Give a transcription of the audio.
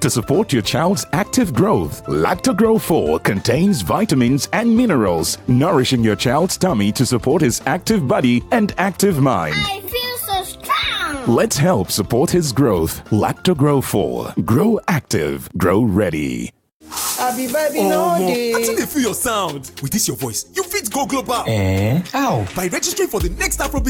to support your child's active growth. Lactogrow 4 contains vitamins and minerals, nourishing your child's tummy to support his active body and active mind. I feel so strong. Let's help support his growth. Lactogrow 4. Grow active. Grow ready. Abi baby no dey. I feel your sound. With this your voice, you fit go global. How? By registering for the next Afrobeat